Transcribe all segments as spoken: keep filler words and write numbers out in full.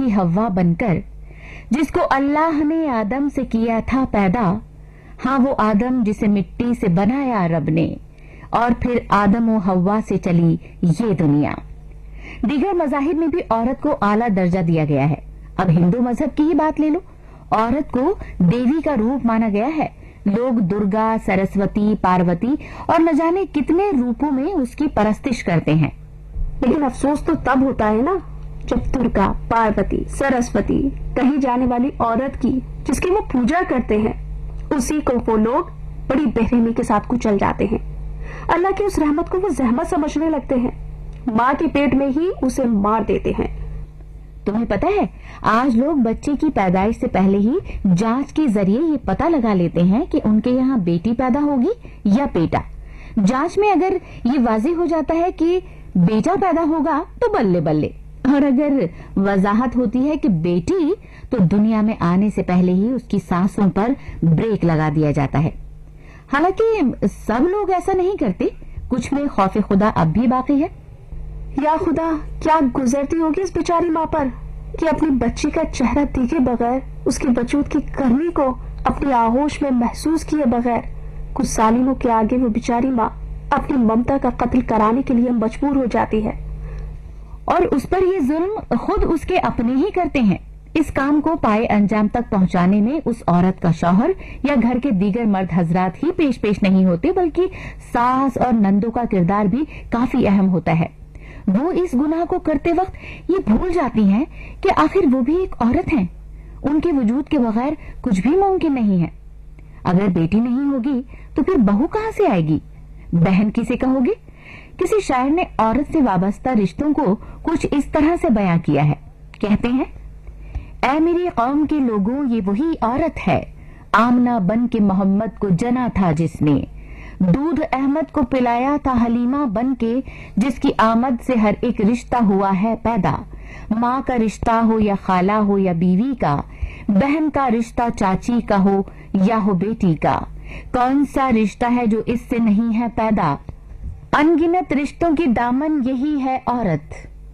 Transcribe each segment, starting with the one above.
थी हव्वा बनकर, जिसको अल्लाह ने आदम से किया था पैदा। हाँ, वो आदम जिसे मिट्टी से बनाया रब ने, और फिर आदम व हव्वा से चली ये दुनिया। दीगर मज़ाहिब में भी औरत को आला दर्जा दिया गया है। अब हिंदू मजहब की ही बात ले लो, औरत को देवी का रूप माना गया है। लोग दुर्गा, सरस्वती, पार्वती और न जाने कितने रूपों में उसकी परस्तिश करते हैं। लेकिन अफसोस तो तब होता है ना जब दुर्गा, पार्वती, सरस्वती कही जाने वाली औरत की जिसकी वो पूजा करते हैं, उसी को वो लोग बड़ी बेरहमी के साथ कुचल जाते हैं। अल्लाह की उस रहमत को वो जहमत समझने लगते हैं, माँ के पेट में ही उसे मार देते हैं। तुम्हें पता है, आज लोग बच्चे की पैदाइश से पहले ही जांच के जरिए ये पता लगा लेते हैं कि उनके यहाँ बेटी पैदा होगी या बेटा। जांच में अगर ये वाज़ेह हो जाता है कि बेटा पैदा होगा तो बल्ले बल्ले, और अगर वजाहत होती है कि बेटी, तो दुनिया में आने से पहले ही उसकी सांसों पर ब्रेक लगा दिया जाता है। हालांकि सब लोग ऐसा नहीं करते, कुछ में खौफ खुदा अब भी बाकी है। या खुदा, क्या गुजरती होगी इस बेचारी माँ पर कि अपनी बच्ची का चेहरा देखे बगैर, उसके वजूद की गर्मी को अपनी आगोश में महसूस किए बगैर कुछ सालिनों के आगे वो बेचारी माँ अपनी ममता का कत्ल कराने के लिए मजबूर हो जाती है। और उस पर ये जुल्म खुद उसके अपने ही करते हैं। इस काम को पाए अंजाम तक पहुंचाने में उस औरत का शौहर या घर के दीगर मर्द हजरात ही पेश पेश नहीं होते, बल्कि सास और नंदों का किरदार भी काफी अहम होता है। वो इस गुनाह को करते वक्त ये भूल जाती हैं कि आखिर वो भी एक औरत हैं। उनके वजूद के बगैर कुछ भी मुमकिन नहीं है। अगर बेटी नहीं होगी तो फिर बहू कहाँ से आएगी, बहन किसे कहोगे? किसी शायर ने औरत से वाबस्ता रिश्तों को कुछ इस तरह से बयां किया है। कहते हैं, ऐ मेरी कौम के लोगों, ये वही औरत है, आमना बन के मोहम्मद को जना था जिसने, दूध अहमद को पिलाया था हलीमा बन के, जिसकी आमद से हर एक रिश्ता हुआ है पैदा। माँ का रिश्ता हो या खाला हो या बीवी का, बहन का रिश्ता चाची का हो या हो बेटी का, कौन सा रिश्ता है जो इससे नहीं है पैदा? अनगिनत रिश्तों की दामन यही है औरत।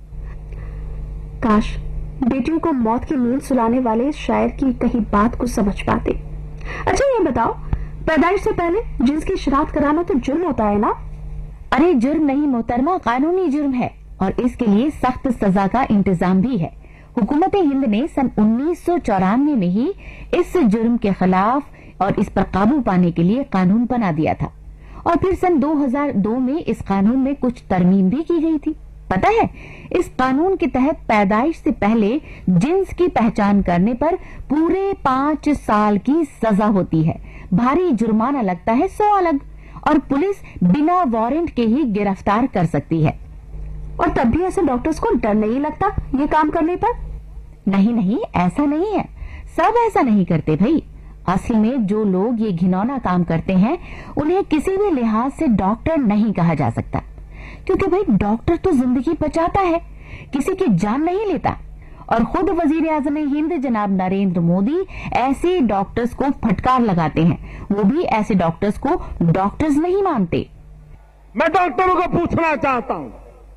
काश बेटियों को मौत की नींद सुलाने वाले इस शायर की कही बात को समझ पाते। अच्छा ये बताओ, पैदाइश से पहले जिन्स की शरारत कराना तो जुर्म होता है ना? अरे जुर्म नहीं मोहतरमा, कानूनी जुर्म है, और इसके लिए सख्त सजा का इंतजाम भी है। हुकूमत हिंद ने सन उन्नीस सौ चौरानवे में ही इस जुर्म के खिलाफ और इस पर काबू पाने के लिए कानून बना दिया था, और फिर सन दो हज़ार दो में इस कानून में कुछ तरमीम भी की गई थी। पता है, इस कानून के तहत पैदाइश से पहले जिन्स की पहचान करने पर पूरे पांच साल की सजा होती है, भारी जुर्माना लगता है सौ अलग, और पुलिस बिना वारंट के ही गिरफ्तार कर सकती है। और तब भी ऐसे डॉक्टर्स को डर नहीं लगता ये काम करने पर? नहीं नहीं, ऐसा नहीं है, सब ऐसा नहीं करते भाई। असल में जो लोग ये घिनौना काम करते हैं उन्हें किसी भी लिहाज से डॉक्टर नहीं कहा जा सकता, क्योंकि भाई डॉक्टर तो जिंदगी बचाता है, किसी की जान नहीं लेता। और खुद वजीर आजम हिंद जनाब नरेंद्र मोदी ऐसे डॉक्टर्स को फटकार लगाते हैं, वो भी ऐसे डॉक्टर्स को डॉक्टर्स नहीं मानते। मैं डॉक्टरों को पूछना चाहता हूं,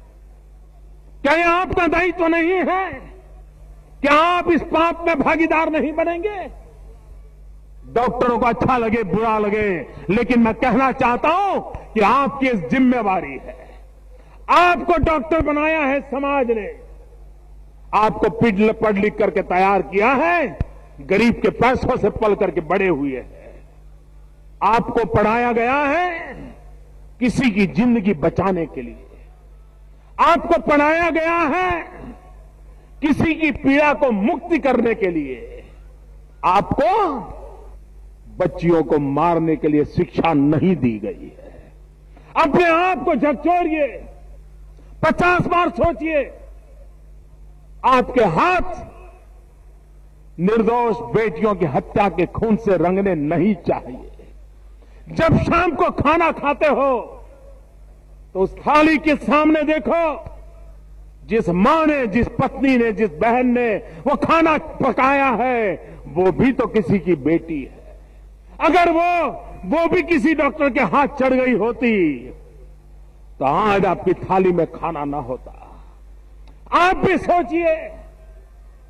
क्या ये आपका दायित्व नहीं है? क्या आप इस पाप में भागीदार नहीं बनेंगे? डॉक्टरों को अच्छा लगे बुरा लगे, लेकिन मैं कहना चाहता हूं कि आपकी इस जिम्मेवारी है। आपको डॉक्टर बनाया है समाज ने, आपको पढ़ लिख करके तैयार किया है, गरीब के पैसों से पल करके बड़े हुए हैं। आपको पढ़ाया गया है किसी की जिंदगी बचाने के लिए, आपको पढ़ाया गया है किसी की पीड़ा को मुक्ति करने के लिए। आपको बच्चियों को मारने के लिए शिक्षा नहीं दी गई है। अपने आप को झकझोरिए, पचास बार सोचिए, आपके हाथ निर्दोष बेटियों की हत्या के खून से रंगने नहीं चाहिए। जब शाम को खाना खाते हो तो उस थाली के सामने देखो, जिस मां ने, जिस पत्नी ने, जिस बहन ने वो खाना पकाया है, वो भी तो किसी की बेटी है। अगर वो वो भी किसी डॉक्टर के हाथ चढ़ गई होती तो आज आपकी थाली में खाना ना होता। आप भी सोचिए,